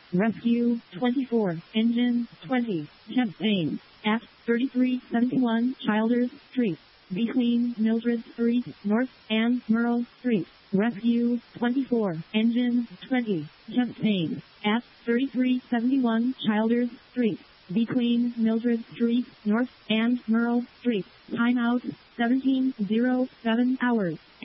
Rescue 24, Engine 20, Champaign, at 3371 Childers Street, between Mildred Street North and Merle Street. Rescue 24, Engine 20, Champaign, at 3371 Childers Street, between Mildred Street North and Merle Street. Timeout 17:07 hours.